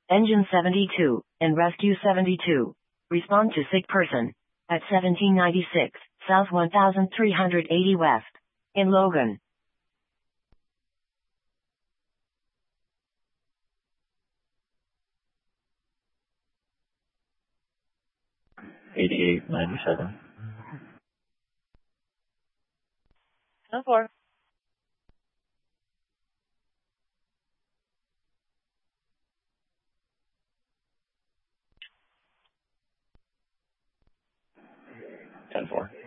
Engine 72, and Rescue 72. Respond to sick person. At 1796, South 1380 West. In Logan. 8897. 10-4. Ten four.